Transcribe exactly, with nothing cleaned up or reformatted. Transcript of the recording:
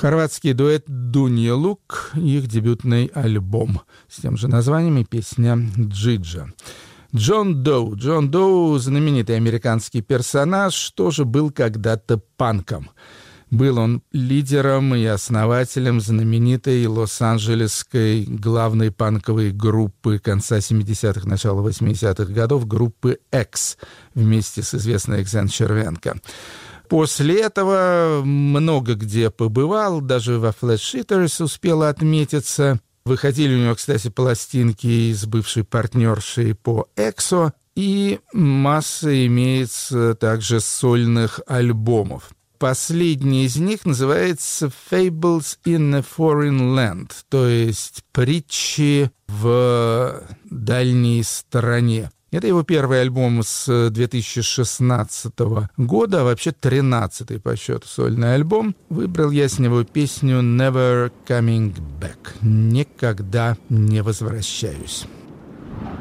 Хорватский дуэт Dunja Luck, их дебютный альбом с тем же названием и песня «Джиджа». Джон Доу. Джон Доу — знаменитый американский персонаж, тоже был когда-то панком. Был он лидером и основателем знаменитой лос-анджелесской главной панковой группы конца семидесятых, начала восьмидесятых годов, группы X, вместе с известной Оксаной Червенко. После этого много где побывал, даже во Flash Eaters успел отметиться. Выходили у него, кстати, пластинки с бывшей партнершей по Эксо, и масса имеется также сольных альбомов. Последний из них называется «Fables in a Foreign Land», то есть «Притчи в дальней стране». Это его первый альбом с две тысячи шестнадцатого года, а вообще тринадцатый по счету сольный альбом. Выбрал я с него песню «Never Coming Back» — «Никогда не возвращаюсь».